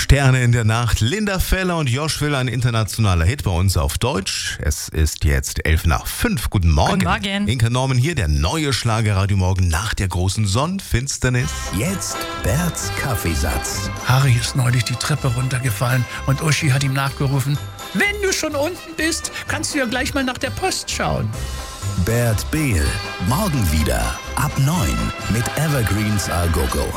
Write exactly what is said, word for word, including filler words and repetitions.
Sterne in der Nacht. Linda Feller und Josh Will, ein internationaler Hit bei uns auf Deutsch. Es ist jetzt elf nach fünf. Guten Morgen. Guten Morgen. Inka Norman hier, der neue Schlagerradio Morgen nach der großen Sonnenfinsternis. Jetzt Berts Kaffeesatz. Harry ist neulich die Treppe runtergefallen und Uschi hat ihm nachgerufen: Wenn du schon unten bist, kannst du ja gleich mal nach der Post schauen. Bert Behl. Morgen wieder ab neun mit Evergreens Al Gogo.